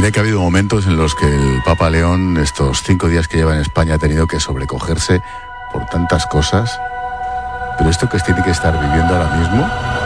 Mira que ha habido momentos en los que el Papa León, estos 5 días que lleva en España, ha tenido que sobrecogerse por tantas cosas. Pero esto que tiene que estar viviendo ahora mismo,